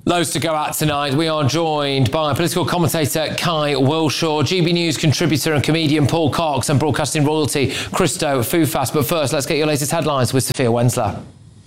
Loads to go at tonight. We are joined by political commentator Kai Wilshaw, GB News contributor and comedian Paul Cox, and broadcasting royalty Christo Fufas. But first, let's get your latest headlines with Sophia Wensler.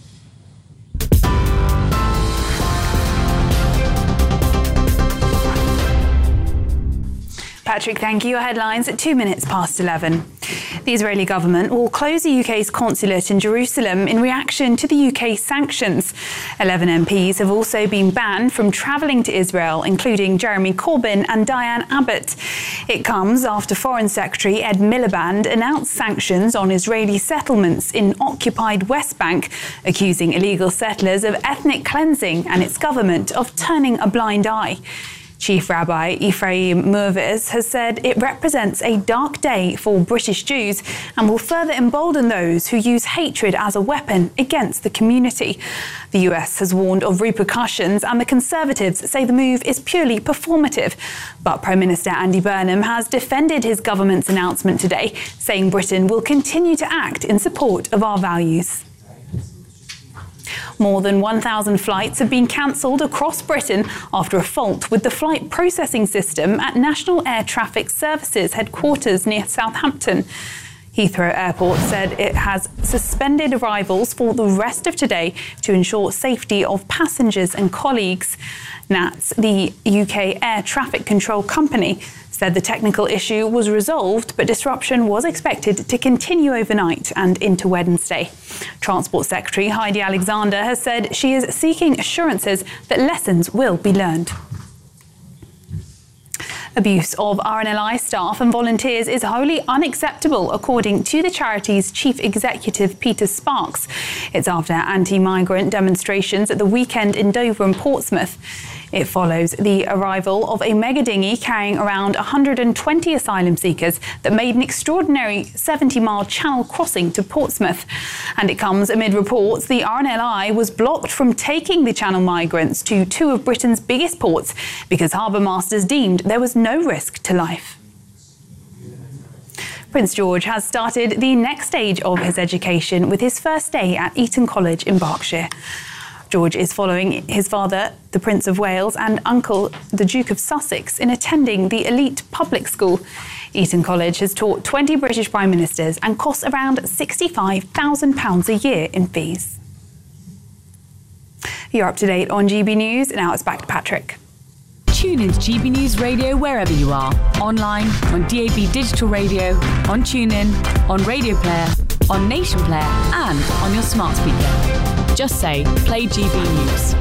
Patrick, thank you. Your headlines at 2 minutes past 11. The Israeli government will close the UK's consulate in Jerusalem in reaction to the UK sanctions. 11 MPs have also been banned from travelling to Israel, including Jeremy Corbyn and Diane Abbott. It comes after Foreign Secretary Ed Miliband announced sanctions on Israeli settlements in occupied West Bank, accusing illegal settlers of ethnic cleansing and its government of turning a blind eye. Chief Rabbi Ephraim Mervis has said it represents a dark day for British Jews and will further embolden those who use hatred as a weapon against the community. The US has warned of repercussions, and the Conservatives say the move is purely performative. But Prime Minister Andy Burnham has defended his government's announcement today, saying Britain will continue to act in support of our values. More than 1,000 flights have been cancelled across Britain after a fault with the flight processing system at National Air Traffic Services headquarters near Southampton. Heathrow Airport said it has suspended arrivals for the rest of today to ensure safety of passengers and colleagues. NATS, the UK air traffic control company, said the technical issue was resolved, but disruption was expected to continue overnight and into Wednesday. Transport Secretary Heidi Alexander has said she is seeking assurances that lessons will be learned. Abuse of RNLI staff and volunteers is wholly unacceptable, according to the charity's chief executive, Peter Sparks. It's after anti-migrant demonstrations at the weekend in Dover and Portsmouth. It follows the arrival of a mega dinghy carrying around 120 asylum seekers that made an extraordinary 70-mile channel crossing to Portsmouth. And it comes amid reports the RNLI was blocked from taking the channel migrants to two of Britain's biggest ports because harbour masters deemed there was no risk to life. Prince George has started the next stage of his education with his first day at Eton College in Berkshire. George is following his father, the Prince of Wales, and uncle, the Duke of Sussex, in attending the elite public school. Eton College has taught 20 British Prime Ministers and costs around £65,000 a year in fees. You're up to date on GB News, and now it's back to Patrick. Tune into GB News Radio wherever you are. Online, on DAB Digital Radio, on TuneIn, on Radio Player, on Nation Player, and on your smart speaker. Just say, play GB News.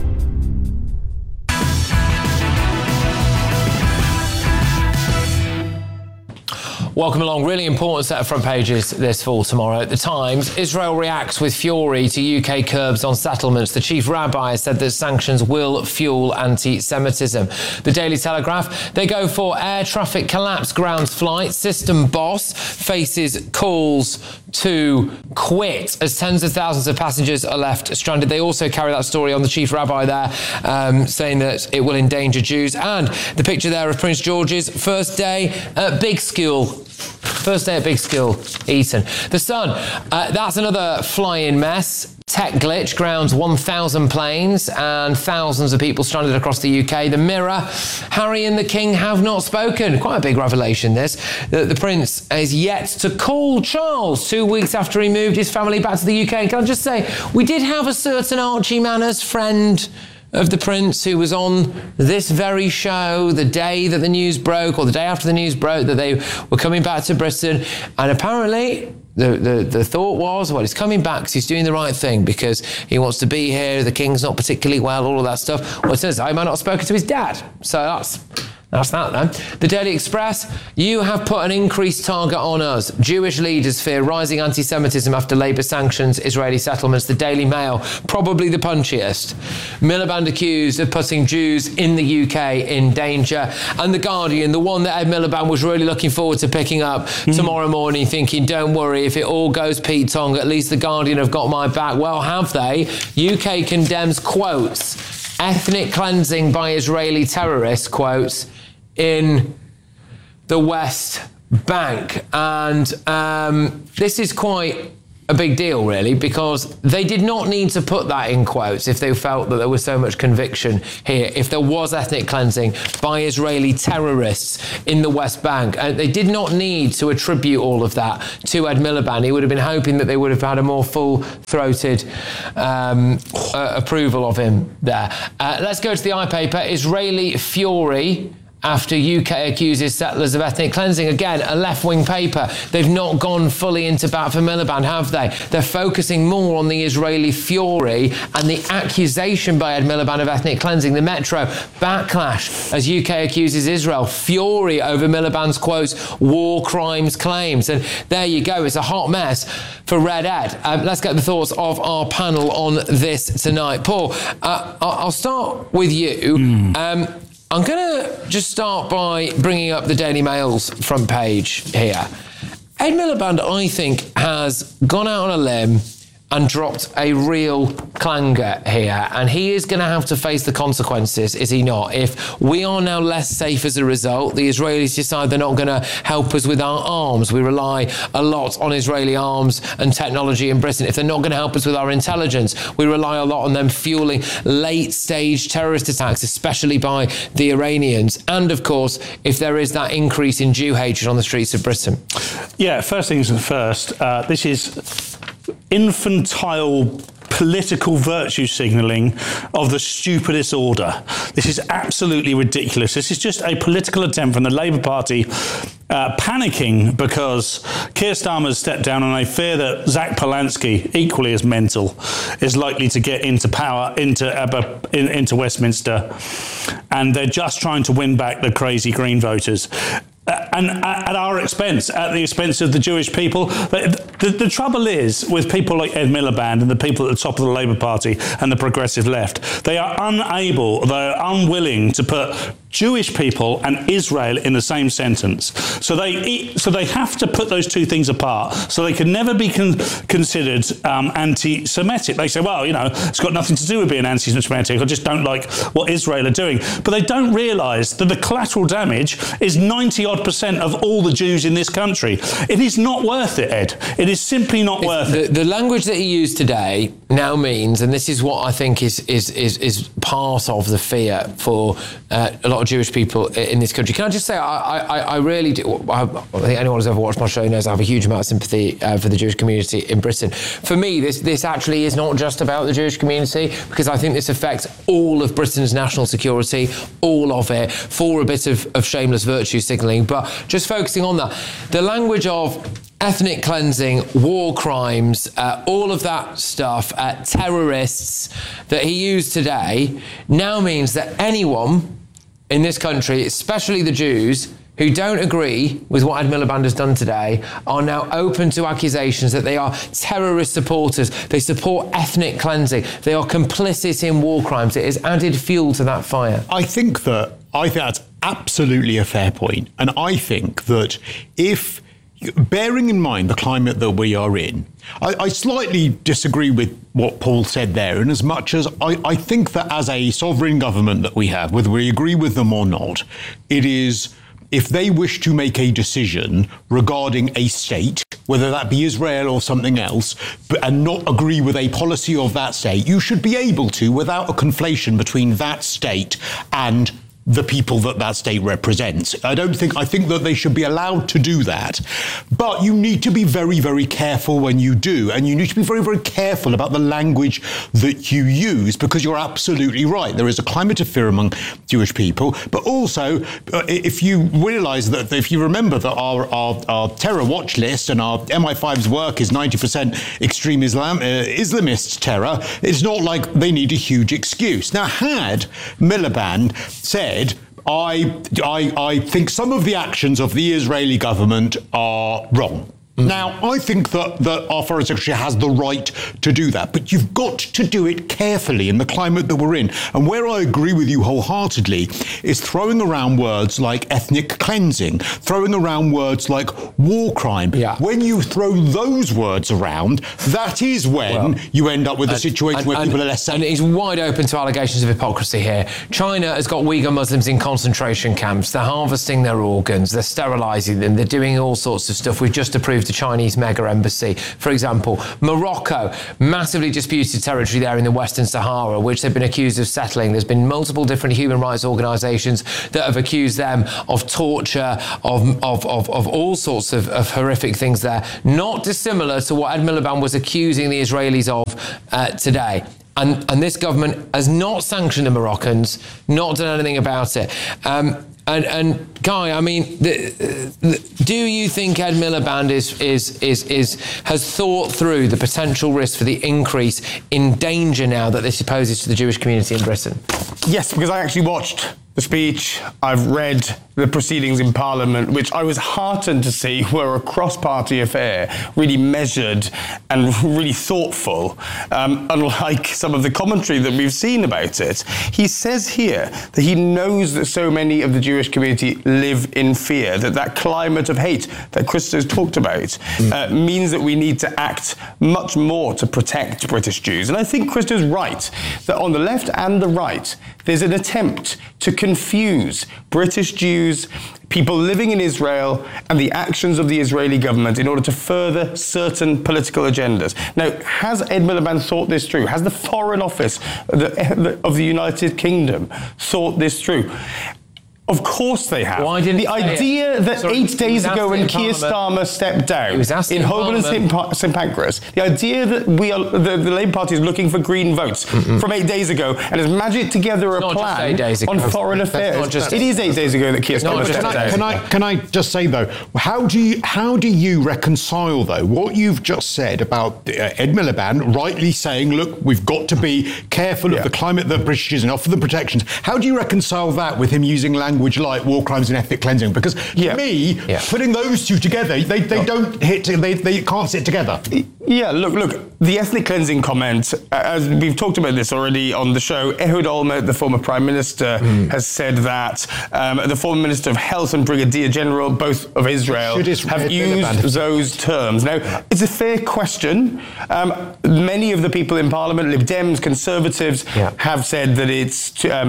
Welcome along. Really important set of front pages this fall tomorrow. The Times, Israel reacts with fury to UK curbs on settlements. The chief rabbi said that sanctions will fuel anti-Semitism. The Daily Telegraph, they go for air traffic collapse grounds flight. System boss faces calls to quit as tens of thousands of passengers are left stranded. They also carry that story on the chief rabbi there, saying that it will endanger Jews. And the picture there of Prince George's first day at Big School. First day at Big School, Eton. The Sun, that's another fly-in mess. Tech glitch grounds 1,000 planes and thousands of people stranded across the UK. The Mirror, Harry and the King have not spoken. Quite a big revelation, this. The Prince is yet to call Charles 2 weeks after he moved his family back to the UK. And can I just say, we did have a certain Archie Manners friend of the Prince who was on this very show the day that the news broke, or the day after the news broke, that they were coming back to Britain. And apparently the thought was, well, he's coming back because he's doing the right thing, because he wants to be here, the King's not particularly well, all of that stuff. Well, it says I might not have spoken to his dad. So that's that then. The Daily Express, you have put an increased target on us. Jewish leaders fear rising anti-Semitism after Labour sanctions Israeli settlements. The Daily Mail, probably the punchiest. Miliband accused of putting Jews in the UK in danger. And The Guardian, the one that Ed Miliband was really looking forward to picking up tomorrow morning, thinking, don't worry, if it all goes Pete Tong, at least The Guardian have got my back. Well, have they? UK condemns, quotes, ethnic cleansing by Israeli terrorists, quotes, in the West Bank. And this is quite a big deal, really, because they did not need to put that in quotes if they felt that there was so much conviction here, if there was ethnic cleansing by Israeli terrorists in the West Bank. They did not need to attribute all of that to Ed Miliband. He would have been hoping that they would have had a more full-throated approval of him there. Let's go to the iPaper. Israeli fury after UK accuses settlers of ethnic cleansing. Again, a left-wing paper. They've not gone fully into bat for Miliband, have they? They're focusing more on the Israeli fury and the accusation by Ed Miliband of ethnic cleansing. The Metro, backlash as UK accuses Israel. Fury over Miliband's, quotes, war crimes claims. And there you go. It's a hot mess for Red Ed. Let's get the thoughts of our panel on this tonight. Paul, I'll start with you. I'm going to just start by bringing up the Daily Mail's front page here. Ed Miliband, I think, has gone out on a limb and dropped a real clanger here. And he is going to have to face the consequences, is he not? If we are now less safe as a result, the Israelis decide they're not going to help us with our arms. We rely a lot on Israeli arms and technology in Britain. If they're not going to help us with our intelligence, we rely a lot on them fueling late-stage terrorist attacks, especially by the Iranians. And, of course, if there is that increase in Jew hatred on the streets of Britain. Yeah, first things first, this is infantile political virtue signalling of the stupidest order. This is absolutely ridiculous. This is just a political attempt from the Labour Party panicking because Keir Starmer's stepped down, and I fear that Zach Polanski, equally as mental, is likely to get into power, into Westminster, and they're just trying to win back the crazy Green voters. And at our expense, at the expense of the Jewish people. The trouble is with people like Ed Miliband and the people at the top of the Labour Party and the progressive left, they are unwilling to put Jewish people and Israel in the same sentence. So they have to put those two things apart. So they can never be considered anti-Semitic. They say, well, it's got nothing to do with being anti-Semitic. I just don't like what Israel are doing. But they don't realise that the collateral damage is 90% of all the Jews in this country. It is not worth it, Ed. It is simply not worth it. The language that he used today now means, and this is what I think is part of the fear for a lot of Jewish people in this country. Can I just say, I really do. I think anyone who's ever watched my show knows I have a huge amount of sympathy for the Jewish community in Britain. For me, this actually is not just about the Jewish community, because I think this affects all of Britain's national security, all of it, for a bit of shameless virtue signalling. But just focusing on that, the language of ethnic cleansing, war crimes, all of that stuff, terrorists that he used today now means that anyone in this country, especially the Jews, who don't agree with what Ed Miliband has done today, are now open to accusations that they are terrorist supporters, they support ethnic cleansing, they are complicit in war crimes. It has added fuel to that fire. I think that's absolutely a fair point. And I think that if, bearing in mind the climate that we are in, I slightly disagree with what Paul said there, in as much as I think that as a sovereign government that we have, whether we agree with them or not, it is, if they wish to make a decision regarding a state, whether that be Israel or something else, and not agree with a policy of that state, you should be able to, without a conflation between that state and the people that state represents. I think that they should be allowed to do that. But you need to be very, very careful when you do. And you need to be very, very careful about the language that you use, because you're absolutely right. There is a climate of fear among Jewish people. But also, if you realise that, if you remember that our terror watch list and our MI5's work is 90% extreme Islamist terror, it's not like they need a huge excuse. Now, had Miliband said, I think some of the actions of the Israeli government are wrong. Now, I think that our Foreign Secretary has the right to do that, but you've got to do it carefully in the climate that we're in. And where I agree with you wholeheartedly is throwing around words like ethnic cleansing, throwing around words like war crime. Yeah. When you throw those words around, that is when you end up with a situation where people are less safe. And he's wide open to allegations of hypocrisy here. China has got Uyghur Muslims in concentration camps. They're harvesting their organs. They're sterilising them. They're doing all sorts of stuff. We've just approved remove the Chinese mega embassy. For example, Morocco, massively disputed territory there in the Western Sahara, which they've been accused of settling. There's been multiple different human rights organisations that have accused them of torture, of all sorts of horrific things there, not dissimilar to what Ed Miliband was accusing the Israelis of today. And this government has not sanctioned the Moroccans, not done anything about it. And Guy, I mean, do you think Ed Miliband has thought through the potential risk for the increase in danger now that this poses to the Jewish community in Britain? Yes, because I actually watched the speech. I've read the proceedings in Parliament, which I was heartened to see were a cross-party affair, really measured and really thoughtful, unlike some of the commentary that we've seen about it. He says here that he knows that so many of the Jewish community live in fear, that climate of hate that Christo's talked about means that we need to act much more to protect British Jews. And I think Christo's right, that on the left and the right, there's an attempt to confuse British Jews, people living in Israel, and the actions of the Israeli government in order to further certain political agendas. Now, has Ed Miliband thought this through? Has the Foreign Office of the United Kingdom thought this through? Of course they have. Why didn't the idea that 8 days ago when Keir Starmer stepped down in Holborn and St Pancras, the idea that the Labour Party is looking for green votes from 8 days ago and has magicked together a plan on foreign affairs. It is 8 days ago that Keir Starmer stepped down. Can I just say though, how do you reconcile though what you've just said about Ed Miliband rightly saying, look, we've got to be careful of the climate that British Jews and offer them protections. How do you reconcile that with him using language like war crimes and ethnic cleansing? Because to me, putting those two together, they can't sit together. Yeah, look, the ethnic cleansing comment, as we've talked about this already on the show, Ehud Olmert, the former Prime Minister, has said that the former Minister of Health and Brigadier General, both of Israel, have used those terms. Now, it's a fair question. Many of the people in Parliament, Lib Dems, Conservatives, have said that it's,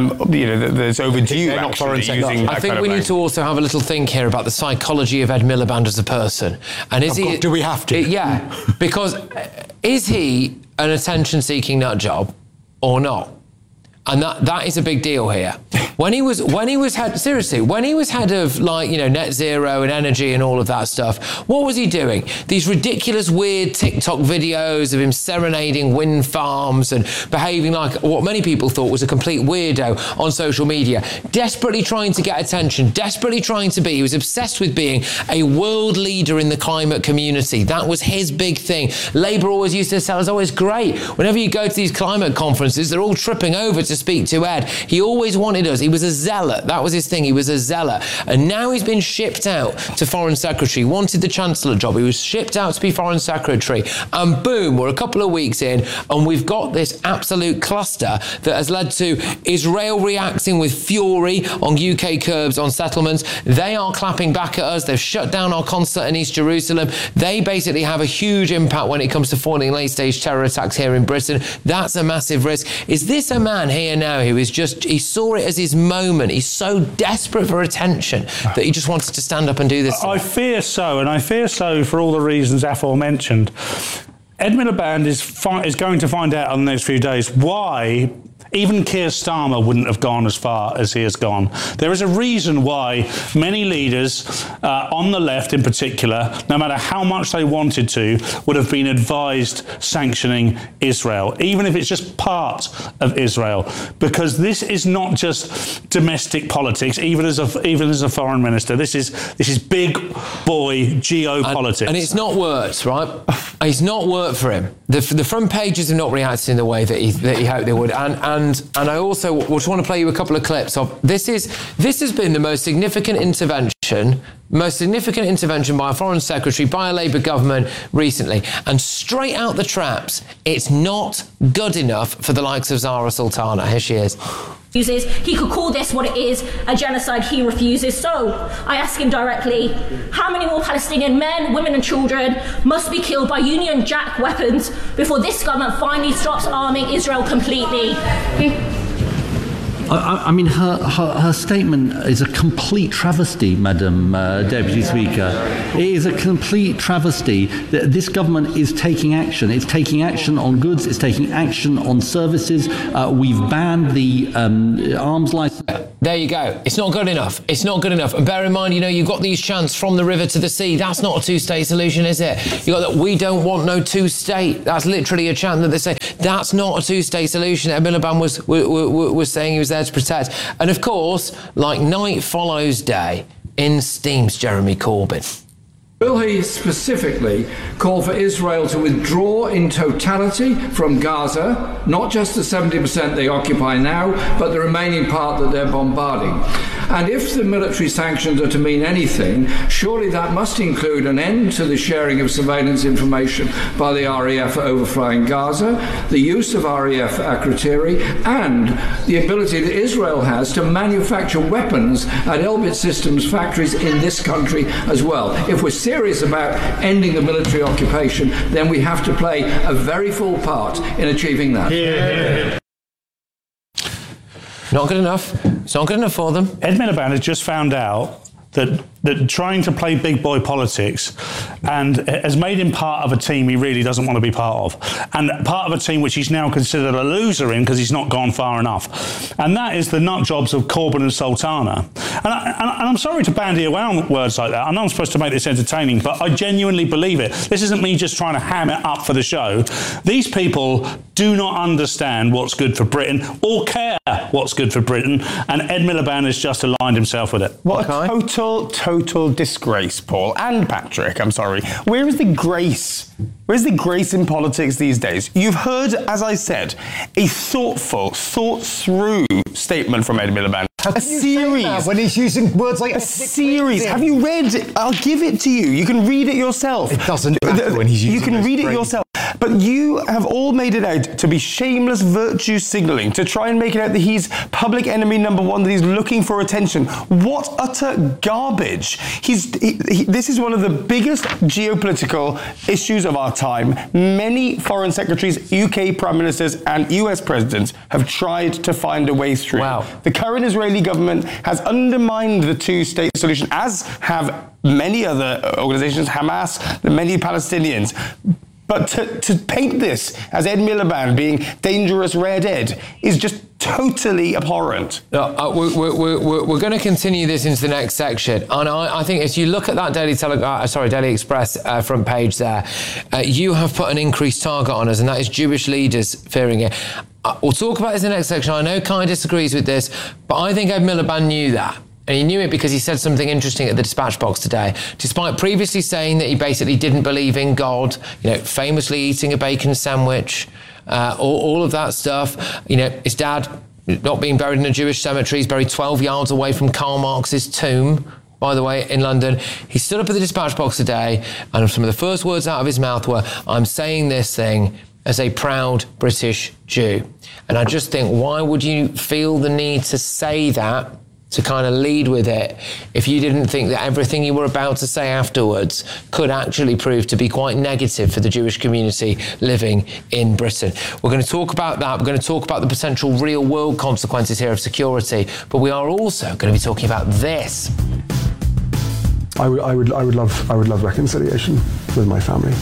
that it's overdue, actually. I think we need to also have a little think here about the psychology of Ed Miliband as a person. And do we have to? Yeah, because is he an attention-seeking nut job or not? And that is a big deal here. When he was head of net zero and energy and all of that stuff, what was he doing? These ridiculous, weird TikTok videos of him serenading wind farms and behaving like what many people thought was a complete weirdo on social media, desperately trying to get attention, desperately trying to be. He was obsessed with being a world leader in the climate community. That was his big thing. Labour always used to tell us, oh, it's great. Whenever you go to these climate conferences, they're all tripping over to speak to Ed. He always wanted us. He was a zealot. That was his thing. He was a zealot. And now he's been shipped out to Foreign Secretary, wanted the Chancellor job. He was shipped out to be Foreign Secretary. And boom, we're a couple of weeks in and we've got this absolute cluster that has led to Israel reacting with fury on UK curbs on settlements. They are clapping back at us. They've shut down our consulate in East Jerusalem. They basically have a huge impact when it comes to foiling late-stage terror attacks here in Britain. That's a massive risk. Is this a man here now who is he saw it as his moment. He's so desperate for attention that he just wanted to stand up and do this. I fear so, and I fear so for all the reasons aforementioned. Ed Miliband is going to find out in the next few days why even Keir Starmer wouldn't have gone as far as he has gone. There is a reason why many leaders on the left in particular, no matter how much they wanted to, would have been advised sanctioning Israel, even if it's just part of Israel, because this is not just domestic politics, even as a foreign minister. This is big boy geopolitics. And it's not worked, right? It's not worked for him. The front pages have not reacted in the way that he hoped they would. And I also just want to play you a couple of clips of this has been the most significant intervention by a foreign secretary, by a Labour government recently. And straight out the traps, it's not good enough for the likes of Zara Sultana. Here she is. He could call this what it is, a genocide. He refuses. So I ask him directly, how many more Palestinian men, women and children must be killed by Union Jack weapons before this government finally stops arming Israel completely? I mean, her statement is a complete travesty, Madam Deputy Speaker. It is a complete travesty that this government is taking action. It's taking action on goods. It's taking action on services. We've banned the arms license. There you go. It's not good enough. It's not good enough. And bear in mind, you've got these chants from the river to the sea. That's not a two-state solution, is it? You got that we don't want no two-state. That's literally a chant that they say. That's not a two-state solution that Miliband was saying he was there to protect. And of course, like night follows day, in steams Jeremy Corbyn. Will he specifically call for Israel to withdraw in totality from Gaza, not just the 70% they occupy now, but the remaining part that they're bombarding? And if the military sanctions are to mean anything, surely that must include an end to the sharing of surveillance information by the RAF overflying Gaza, the use of RAF Akrotiri, and the ability that Israel has to manufacture weapons at Elbit Systems factories in this country as well. If we're serious about ending the military occupation, then we have to play a very full part in achieving that. Yeah. Not good enough. It's not good enough for them. Ed Miliband has just found out that trying to play big boy politics and has made him part of a team he really doesn't want to be part of, and part of a team which he's now considered a loser in because he's not gone far enough. And that is the nut jobs of Corbyn and Sultana. And I'm sorry to bandy around words like that. I know I'm supposed to make this entertaining, but I genuinely believe it. This isn't me just trying to ham it up for the show. These people do not understand what's good for Britain or care what's good for Britain, and Ed Miliband has just aligned himself with it. What a total disgrace, Paul and Patrick. I'm sorry. Where is the grace? Where's the grace in politics these days? You've heard, as I said, a thoughtful, thought-through statement from Ed Miliband. A series. When he's using words like a series. Have you read it? I'll give it to you. You can read it yourself. It doesn't matter when he's using You can read it yourself. But you have all made it out to be shameless virtue signalling, to try and make it out that he's public enemy number one, that he's looking for attention. What utter garbage. This is one of the biggest geopolitical issues of our time. Many foreign secretaries, UK prime ministers and US presidents have tried to find a way through. Wow. The current Israeli government has undermined the two-state solution, as have many other organizations, Hamas, many Palestinians. But to paint this as Ed Miliband being dangerous red Ed is just totally abhorrent. We're going to continue this into the next section. And I think as you look at that Daily Express front page there, you have put an increased target on us, and that is Jewish leaders fearing it. We'll talk about this in the next section. I know Kai disagrees with this, but I think Ed Miliband knew that. And he knew it because he said something interesting at the dispatch box today. Despite previously saying that he basically didn't believe in God, famously eating a bacon sandwich, all of that stuff. His dad not being buried in a Jewish cemetery, he's buried 12 yards away from Karl Marx's tomb, by the way, in London. He stood up at the dispatch box today, and some of the first words out of his mouth were, "I'm saying this thing as a proud British Jew." And I just think, why would you feel the need to say that, to kind of lead with it, if you didn't think that everything you were about to say afterwards could actually prove to be quite negative for the Jewish community living in Britain? We're going to talk about that. We're going to talk about the potential real world consequences here of security, but we are also going to be talking about this. I would love reconciliation with my family.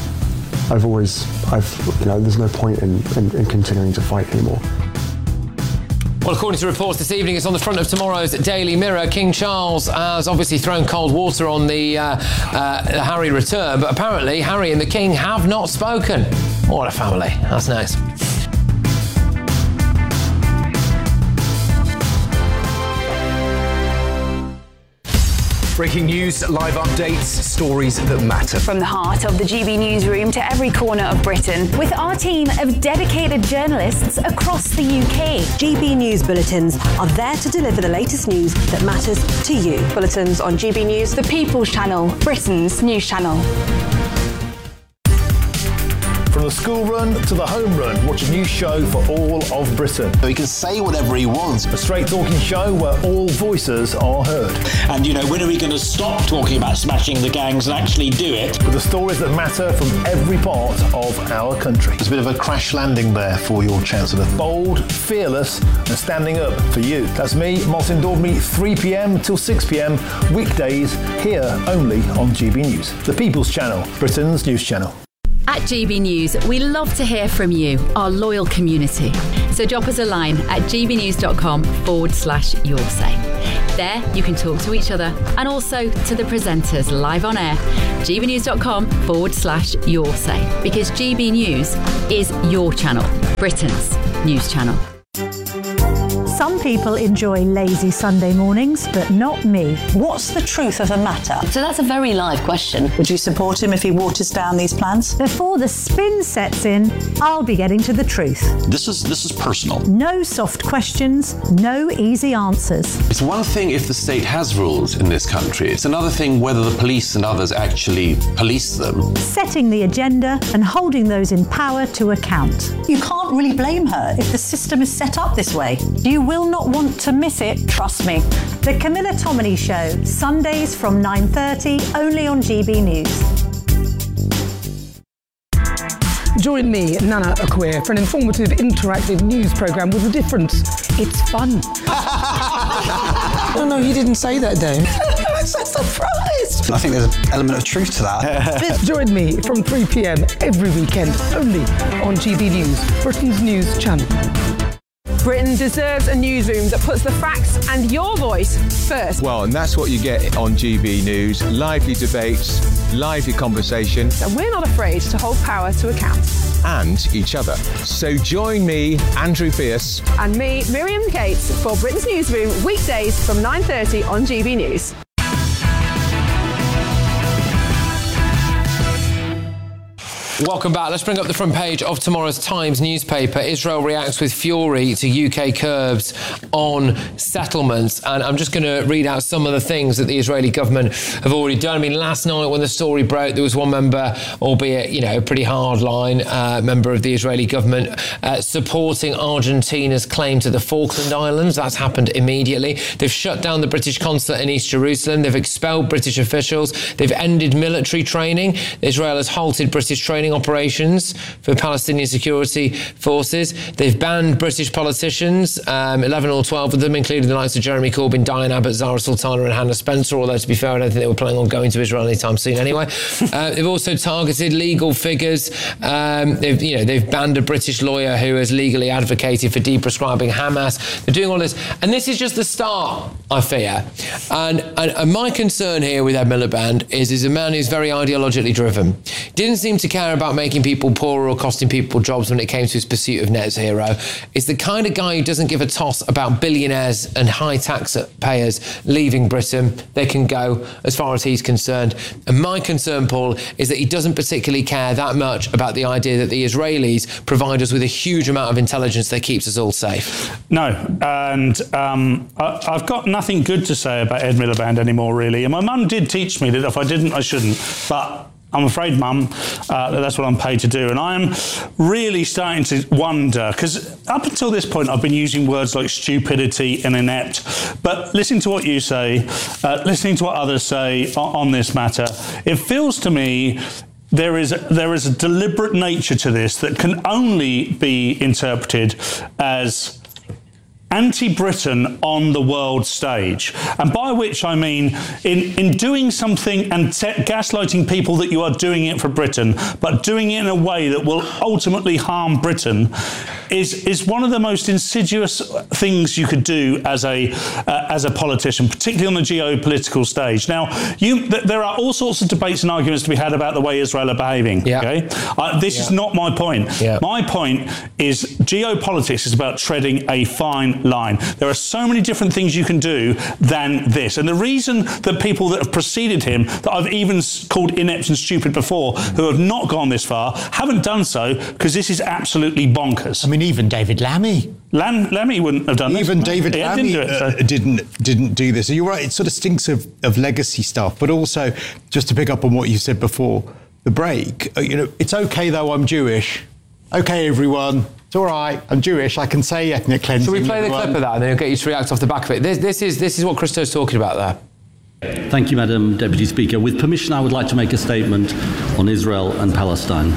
There's no point in continuing to fight anymore. Well, according to reports this evening, it's on the front of tomorrow's Daily Mirror. King Charles has obviously thrown cold water on the Harry return, but apparently Harry and the King have not spoken. What a family. That's nice. Breaking news, live updates, stories that matter. From the heart of the GB newsroom to every corner of Britain, with our team of dedicated journalists across the UK. GB News Bulletins are there to deliver the latest news that matters to you. Bulletins on GB News, the People's Channel, Britain's news channel. From From the school run to the home run, watch a new show for all of Britain. He can say whatever he wants. A straight talking show where all voices are heard. And, you know, when are we going to stop talking about smashing the gangs and actually do it? With the stories that matter from every part of our country. There's a bit of a crash landing there for your Chancellor. Bold, fearless and standing up for you. That's me, Martin Daubney, 3pm till 6pm, weekdays, here only on GB News. The People's Channel, Britain's news channel. At GB News, we love to hear from you, our loyal community. So drop us a line at gbnews.com/your say. There, you can talk to each other and also to the presenters live on air. gbnews.com/your say. Because GB News is your channel, Britain's news channel. Some people enjoy lazy Sunday mornings, but not me. What's the truth of the matter? So that's a very live question. Would you support him if he waters down these plans? Before the spin sets in, I'll be getting to the truth. This is personal. No soft questions, no easy answers. It's one thing if the state has rules in this country. It's another thing whether the police and others actually police them. Setting the agenda and holding those in power to account. You can't really blame her if the system is set up this way. You will not want to miss it, trust me. The Camilla Tominey Show, Sundays from 9:30, only on GB News. Join me, Nana Akweer, for an informative, interactive news programme with a difference. It's fun. No, he didn't say that, Dave. I'm so surprised. I think there's an element of truth to that. Join me from 3pm every weekend, only on GB News, Britain's news channel. Britain deserves a newsroom that puts the facts and your voice first. Well, and that's what you get on GB News. Lively debates, lively conversation. And we're not afraid to hold power to account. And each other. So join me, Andrew Pierce. And me, Miriam Cates, for Britain's Newsroom, weekdays from 9:30 on GB News. Welcome back. Let's bring up the front page of tomorrow's Times newspaper. Israel reacts with fury to UK curbs on settlements. And I'm just going to read out some of the things that the Israeli government have already done. I mean, last night when the story broke, there was one member, albeit, you know, a pretty hard-line member of the Israeli government, supporting Argentina's claim to the Falkland Islands. That's happened immediately. They've shut down the British consulate in East Jerusalem. They've expelled British officials. They've ended military training. Israel has halted British training operations for Palestinian security forces. They've banned British politicians, 11 or 12 of them, including the likes of Jeremy Corbyn, Diane Abbott, Zara Sultana and Hannah Spencer, although to be fair, I don't think they were planning on going to Israel anytime soon anyway. They've also targeted legal figures. They've banned a British lawyer who has legally advocated for deprescribing Hamas. They're doing all this. And this is just the start, I fear. And my concern here with Ed Miliband is a man who's very ideologically driven. Didn't seem to care about making people poorer or costing people jobs when it came to his pursuit of net zero. Is the kind of guy who doesn't give a toss about billionaires and high taxpayers leaving Britain. They can go as far as he's concerned. And my concern, Paul, is that he doesn't particularly care that much about the idea that the Israelis provide us with a huge amount of intelligence that keeps us all safe. No, and I've got nothing good to say about Ed Miliband anymore, really. And my mum did teach me that if I didn't, I shouldn't. But I'm afraid, Mum, that's what I'm paid to do. And I'm really starting to wonder, because up until this point, I've been using words like stupidity and inept. But listening to what you say, listening to what others say on this matter, it feels to me there is a deliberate nature to this that can only be interpreted as anti-Britain on the world stage. And by which I mean in doing something and gaslighting people that you are doing it for Britain, but doing it in a way that will ultimately harm Britain is one of the most insidious things you could do as a politician, particularly on the geopolitical stage. Now, there are all sorts of debates and arguments to be had about the way Israel are behaving. Yeah. Okay, this is not my point. Yeah. My point is geopolitics is about treading a fine line. There are so many different things you can do than this. And the reason that people that have preceded him, that I've even called inept and stupid before, who have not gone this far, haven't done so because this is absolutely bonkers. I mean, even David Lammy. Lammy wouldn't have done this. Even David Lammy didn't do this. So you're right, it sort of stinks of legacy stuff. But also, just to pick up on what you said before, the break, it's okay though I'm Jewish. Okay, everyone. It's all right. I'm Jewish. I can say ethnic cleansing. Shall we play the clip of that and then I'll get you to react off the back of it? This is what Christo's talking about there. Thank you, Madam Deputy Speaker. With permission, I would like to make a statement on Israel and Palestine.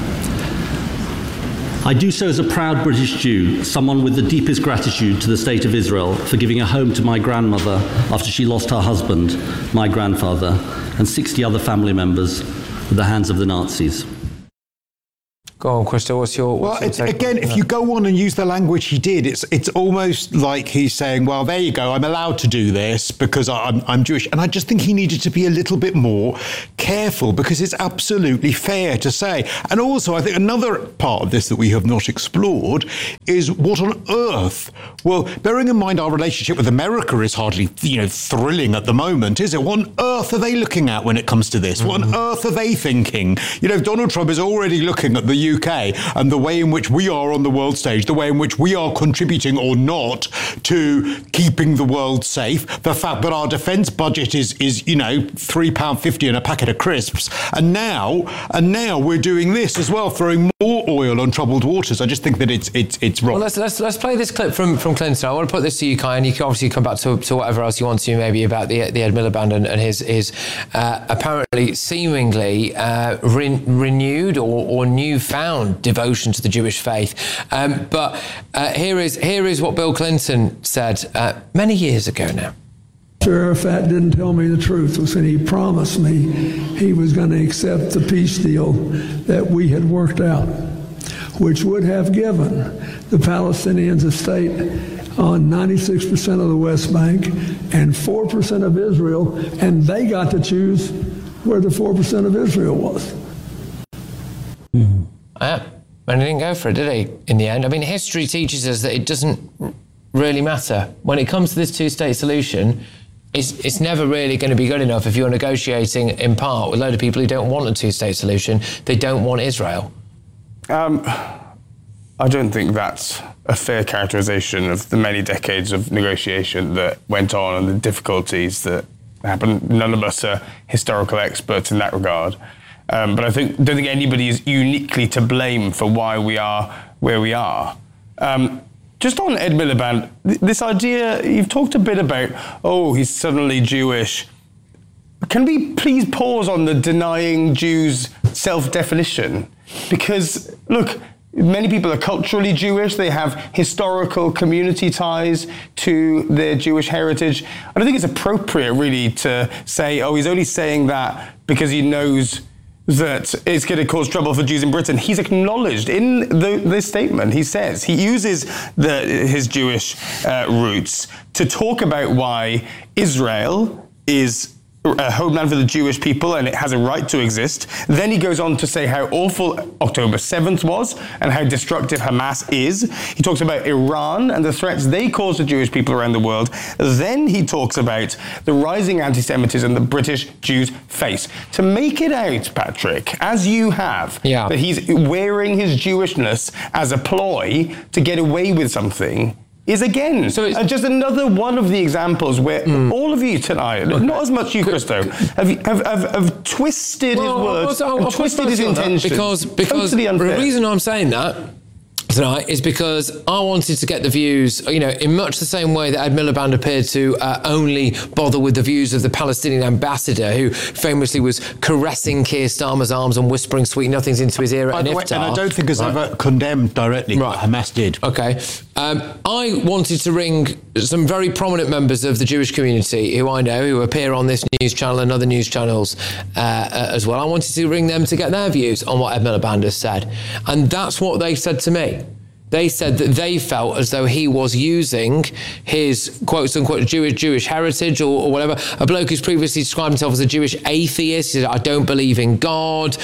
I do so as a proud British Jew, someone with the deepest gratitude to the State of Israel for giving a home to my grandmother after she lost her husband, my grandfather, and 60 other family members at the hands of the Nazis. Go on, Christo, what's your take? Again, if you go on and use the language he did, it's almost like he's saying, well, there you go, I'm allowed to do this because I'm Jewish. And I just think he needed to be a little bit more careful because it's absolutely fair to say. And also, I think another part of this that we have not explored is what on earth, well, bearing in mind our relationship with America is hardly, thrilling at the moment, is it? What on earth are they looking at when it comes to this? What on earth are they thinking? Donald Trump is already looking at the UK and the way in which we are on the world stage, the way in which we are contributing or not to keeping the world safe, the fact that our defence budget is £3.50 and a packet of crisps, and now we're doing this as well, throwing more oil on troubled waters. I just think that it's wrong. Well, let's play this clip from Clinton. I want to put this to you, Kai, and you can obviously come back to whatever else you want to, maybe about the Ed Miliband and his apparently seemingly renewed or newfound devotion to the Jewish faith. But here is what Bill Clinton said many years ago now. Arafat didn't tell me the truth, and he promised me he was going to accept the peace deal that we had worked out, which would have given the Palestinians a state on 96% of the West Bank and 4% of Israel, and they got to choose where the 4% of Israel was. And he didn't go for it, did he, in the end? I mean, history teaches us that it doesn't really matter. When it comes to this two-state solution, it's never really going to be good enough if you're negotiating in part with a load of people who don't want a two-state solution. They don't want Israel. I don't think that's a fair characterisation of the many decades of negotiation that went on and the difficulties that happened. None of us are historical experts in that regard. But I don't think anybody is uniquely to blame for why we are where we are. Just on Ed Miliband, this idea, you've talked a bit about, he's suddenly Jewish. Can we please pause on the denying Jews self-definition? Because, look, many people are culturally Jewish. They have historical community ties to their Jewish heritage. I don't think it's appropriate, really, to say, he's only saying that because he knows that it's going to cause trouble for Jews in Britain. He's acknowledged in this statement, he says, he uses his Jewish roots to talk about why Israel is a homeland for the Jewish people and it has a right to exist. Then he goes on to say how awful October 7th was and how destructive Hamas is. He talks about Iran and the threats they cause to Jewish people around the world. Then he talks about the rising anti-Semitism that British Jews face. To make it out, Patrick, as you have, that he's wearing his Jewishness as a ploy to get away with something is again just another one of the examples where all of you tonight, not as much you, Christo, have twisted his words and twisted his intentions. Because totally unfair. The reason I'm saying that tonight is because I wanted to get the views, in much the same way that Ed Miliband appeared to only bother with the views of the Palestinian ambassador, who famously was caressing Keir Starmer's arms and whispering sweet nothings into his ear at an iftar. And I don't think has ever condemned directly what Hamas did. Okay. I wanted to ring some very prominent members of the Jewish community who I know, who appear on this news channel and other news channels as well. I wanted to ring them to get their views on what Ed Miliband has said. And that's what they said to me. They said that they felt as though he was using his quote-unquote Jewish heritage or whatever. A bloke who's previously described himself as a Jewish atheist. He said, I don't believe in God,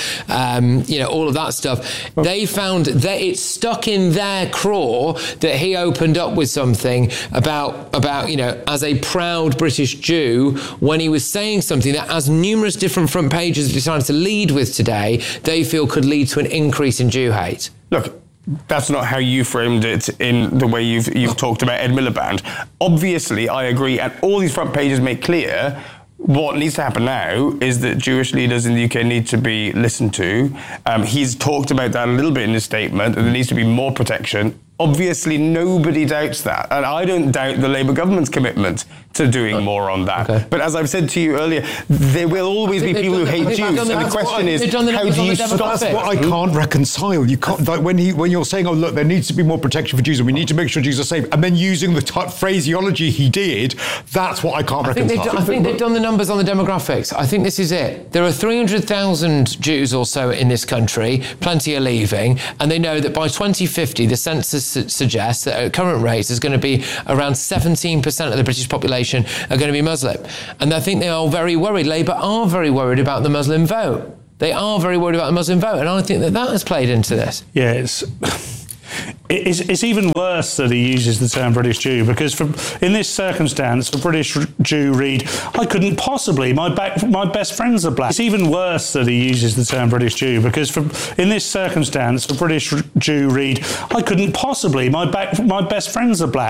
all of that stuff. They found that it stuck in their craw that he opened up with something about as a proud British Jew, when he was saying something that, as numerous different front pages have decided to lead with today, they feel could lead to an increase in Jew hate. Look, that's not how you framed it in the way you've talked about Ed Miliband. Obviously, I agree, and all these front pages make clear What needs to happen now is that Jewish leaders in the UK need to be listened to. He's talked about that a little bit in his statement, and there needs to be more protection. Obviously, nobody doubts that. And I don't doubt the Labour government's commitment to doing more on that. Okay. But as I've said to you earlier, there will always be people who hate Jews. And the question is, how do you stop That's what I can't reconcile. You can't, like, when you're saying, oh, look, there needs to be more protection for Jews and we need to make sure Jews are safe, and then using the phraseology he did, that's what I can't reconcile. I think they've done the numbers on the demographics. I think this is it. There are 300,000 Jews or so in this country, plenty are leaving, and they know that by 2050, the census suggests that at current rates there's going to be around 17% of the British population are going to be Muslim. And I think they are very worried. Labour are very worried about the Muslim vote. They are very worried about the Muslim vote, and I think that has played into this. Yeah, it's even worse that he uses the term British Jew, because in this circumstance, a British Jew read, I couldn't possibly, my best friends are black. It's even worse that he uses the term British Jew, because in this circumstance, a British Jew read, I couldn't possibly, my best friends are black.